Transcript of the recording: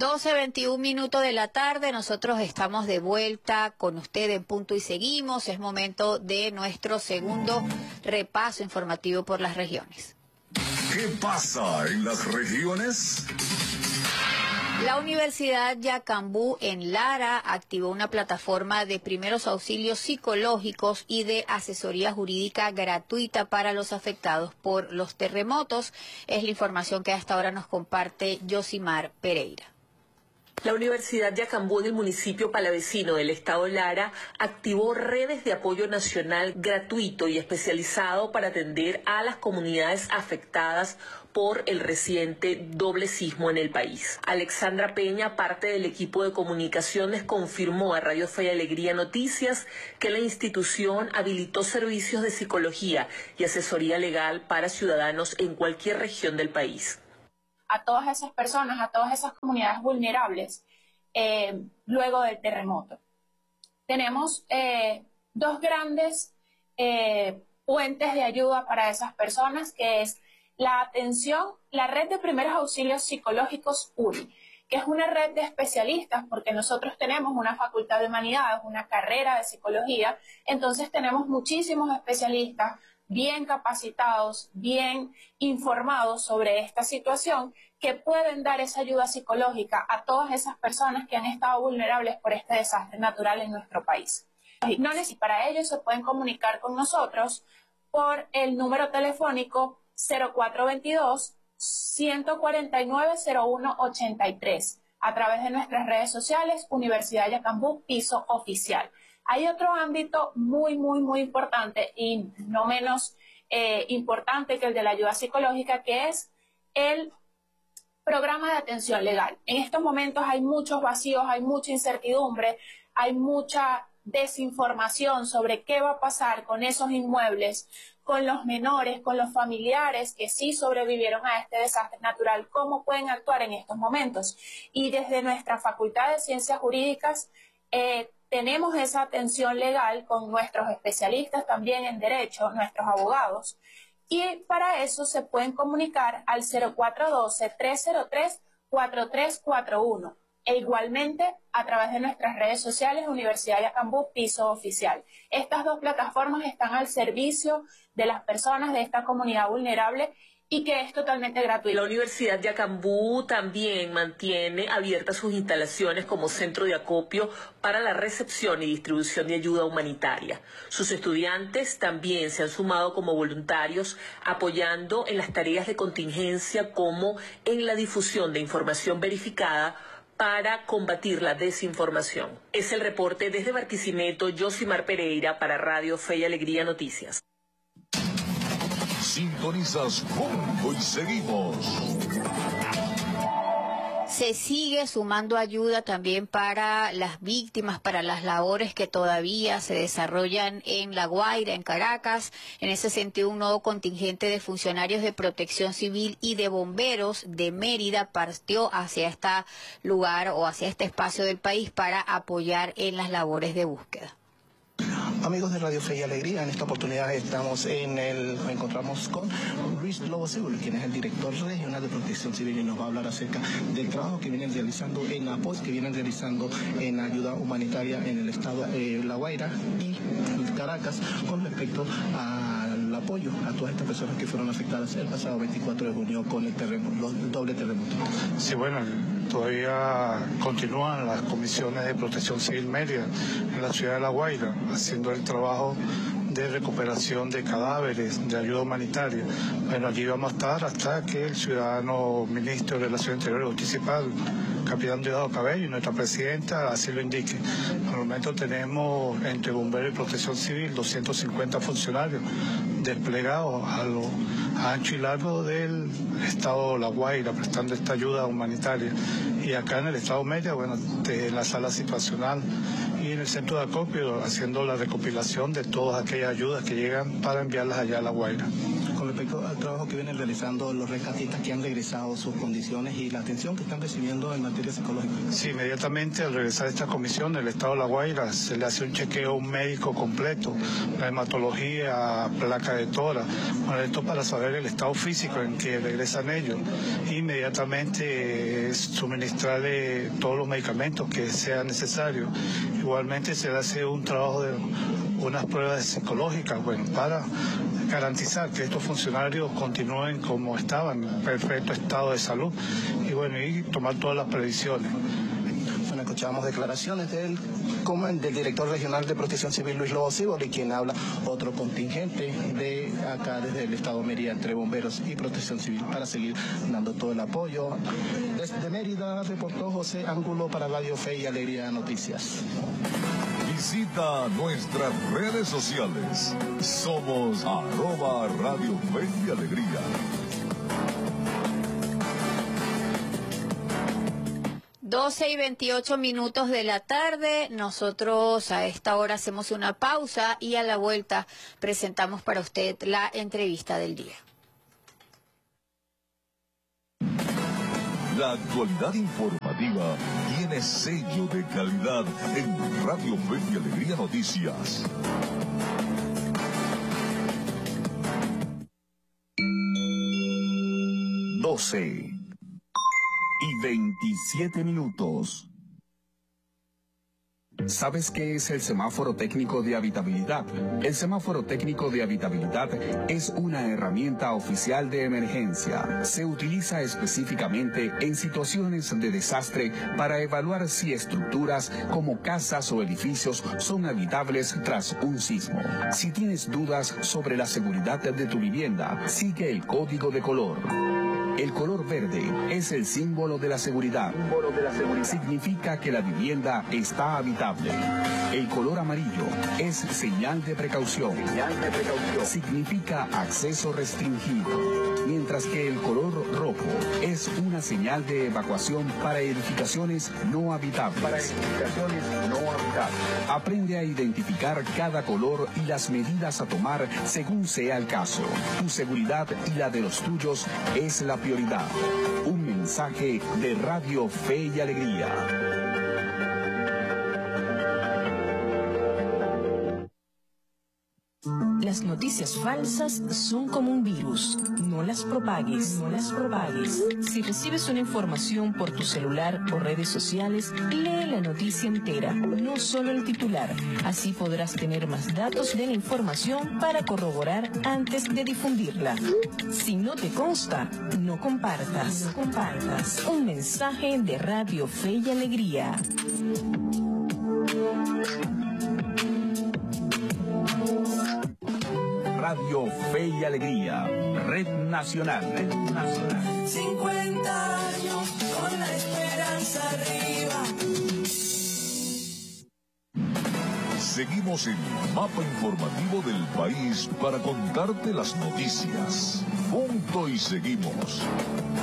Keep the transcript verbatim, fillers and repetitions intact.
doce veintiún minutos de la tarde, nosotros estamos de vuelta con usted en Punto y Seguimos. Es momento de nuestro segundo repaso informativo por las regiones. ¿Qué pasa en las regiones? La Universidad Yacambú en Lara activó una plataforma de primeros auxilios psicológicos y de asesoría jurídica gratuita para los afectados por los terremotos. Es la información que hasta ahora nos comparte Yosimar Pereira. La Universidad Yacambú del municipio palavecino del estado Lara activó redes de apoyo nacional gratuito y especializado para atender a las comunidades afectadas por el reciente doble sismo en el país. Alexandra Peña, parte del equipo de comunicaciones, confirmó a Radio Fe y Alegría Noticias que la institución habilitó servicios de psicología y asesoría legal para ciudadanos en cualquier región del país. A todas esas personas, a todas esas comunidades vulnerables eh, luego del terremoto. Tenemos eh, dos grandes eh, puentes de ayuda para esas personas, que es la atención, la red de primeros auxilios psicológicos U R I, que es una red de especialistas, porque nosotros tenemos una facultad de humanidades, una carrera de psicología, entonces tenemos muchísimos especialistas bien capacitados, bien informados sobre esta situación, que pueden dar esa ayuda psicológica a todas esas personas que han estado vulnerables por este desastre natural en nuestro país. No necesariamente para ello se pueden comunicar con nosotros por el número telefónico cero cuatro veintidós, ciento cuarenta y nueve, cero uno ochenta y tres a través de nuestras redes sociales, Universidad Yacambú, piso oficial. Hay otro ámbito muy, muy, muy importante y no menos eh, importante que el de la ayuda psicológica, que es el programa de atención legal. En estos momentos hay muchos vacíos, hay mucha incertidumbre, hay mucha desinformación sobre qué va a pasar con esos inmuebles, con los menores, con los familiares que sí sobrevivieron a este desastre natural, cómo pueden actuar en estos momentos. Y desde nuestra Facultad de Ciencias Jurídicas eh, tenemos esa atención legal con nuestros especialistas también en Derecho, nuestros abogados, y para eso se pueden comunicar al cero cuatro uno dos, tres cero tres, cuatro tres cuatro uno e igualmente a través de nuestras redes sociales Universidad Yacambú, piso oficial. Estas dos plataformas están al servicio de las personas de esta comunidad vulnerable y que es totalmente gratuito. La Universidad Yacambú también mantiene abiertas sus instalaciones como centro de acopio para la recepción y distribución de ayuda humanitaria. Sus estudiantes también se han sumado como voluntarios, apoyando en las tareas de contingencia como en la difusión de información verificada para combatir la desinformación. Es el reporte desde Barquisimeto, Yosimar Pereira para Radio Fe y Alegría Noticias. Sintonizas Punto y Seguimos. Se sigue sumando ayuda también para las víctimas, para las labores que todavía se desarrollan en La Guaira, en Caracas. En ese sentido, un nuevo contingente de funcionarios de protección civil y de bomberos de Mérida partió hacia este lugar o hacia este espacio del país para apoyar en las labores de búsqueda. Amigos de Radio Fe y Alegría, en esta oportunidad estamos en el, nos encontramos con Luis Lobo Seguro, quien es el director regional de Protección Civil, y nos va a hablar acerca del trabajo que vienen realizando en apoyo, que vienen realizando en ayuda humanitaria en el estado de La Guaira y Caracas con respecto al apoyo a todas estas personas que fueron afectadas el pasado veinticuatro de junio con el terremoto, los doble terremoto. Sí, bueno, todavía continúan las comisiones de Protección Civil Mérida en la ciudad de La Guaira, haciendo el trabajo de recuperación de cadáveres, de ayuda humanitaria. Bueno, allí vamos a estar hasta que el ciudadano ministro de Relaciones Interiores y Justicia y Paz, capitán Diosdado Cabello, y nuestra presidenta así lo indique. Por el momento tenemos entre bomberos y protección civil doscientos cincuenta funcionarios desplegados a lo ancho y largo del estado La Guaira, prestando esta ayuda humanitaria. Y acá en el estado Mérida, bueno, en la sala situacional y en el centro de acopio, haciendo la recopilación de todas aquellas ayudas que llegan para enviarlas allá a La Guaira. Con respecto al trabajo que vienen realizando los rescatistas que han regresado, sus condiciones y la atención que están recibiendo en materia psicológica. Sí, inmediatamente al regresar a esta comisión del Estado de La Guaira se le hace un chequeo a un médico completo, la hematología, placa de tórax, bueno, esto para saber el estado físico en que regresan ellos. Inmediatamente eh, suministrarle todos los medicamentos que sean necesarios. Igualmente se le hace un trabajo de unas pruebas psicológicas, bueno, para garantizar que estos funcionarios continúen como estaban, en perfecto estado de salud, y bueno, y tomar todas las previsiones. Bueno, escuchábamos declaraciones del, del director regional de Protección Civil, Luis Lobo Sibori, quien habla otro contingente de acá desde el estado de Mérida, entre bomberos y Protección Civil, para seguir dando todo el apoyo. Desde Mérida reportó José Ángulo para Radio Fe y Alegría Noticias. Visita nuestras redes sociales. Somos arroba Radio Fe y Alegría. doce y veintiocho minutos de la tarde. Nosotros a esta hora hacemos una pausa y a la vuelta presentamos para usted la entrevista del día. La actualidad informativa tiene sello de calidad en Radio Fe y Alegría Noticias. doce y veintisiete minutos. ¿Sabes qué es el semáforo técnico de habitabilidad? El semáforo técnico de habitabilidad es una herramienta oficial de emergencia. Se utiliza específicamente en situaciones de desastre para evaluar si estructuras como casas o edificios son habitables tras un sismo. Si tienes dudas sobre la seguridad de tu vivienda, sigue el código de color. El color verde es el símbolo de la seguridad. Significa que la vivienda está habitable. El color amarillo es señal de precaución. Significa acceso restringido. Mientras que el color rojo es una señal de evacuación para edificaciones no habitables. Para edificaciones no habitables. Aprende a identificar cada color y las medidas a tomar según sea el caso. Tu seguridad y la de los tuyos es la prioridad. Un mensaje de Radio Fe y Alegría. Las noticias falsas son como un virus. No las propagues, no las propagues. Si recibes una información por tu celular o redes sociales, lee la noticia entera, no solo el titular. Así podrás tener más datos de la información para corroborar antes de difundirla. Si no te consta, no compartas. No compartas. Un mensaje de Radio Fe y Alegría. Radio Fe y Alegría, Red Nacional. Red Nacional. cincuenta años con la esperanza arriba. Seguimos en el mapa informativo del país para contarte las noticias. Punto y seguimos.